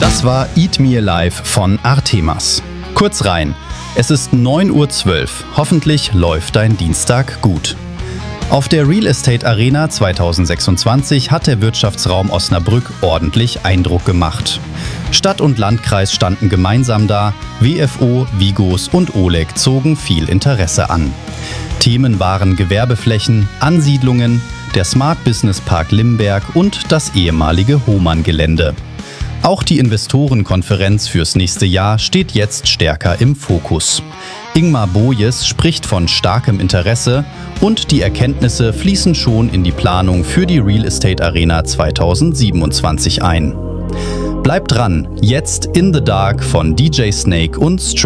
Das war Eat Me Alive von Artemas. Kurz rein, es ist 9:12 Uhr, hoffentlich läuft dein Dienstag gut. Auf der Real Estate Arena 2026 hat der Wirtschaftsraum Osnabrück ordentlich Eindruck gemacht. Stadt und Landkreis standen gemeinsam da, WFO, Vigos und Oleg zogen viel Interesse an. Themen waren Gewerbeflächen, Ansiedlungen, der Smart Business Park Limberg und das ehemalige Hohmann-Gelände. Auch die Investorenkonferenz fürs nächste Jahr steht jetzt stärker im Fokus. Ingmar Bojes spricht von starkem Interesse und die Erkenntnisse fließen schon in die Planung für die Real Estate Arena 2027 ein. Bleibt dran, jetzt In the Dark von DJ Snake und Stray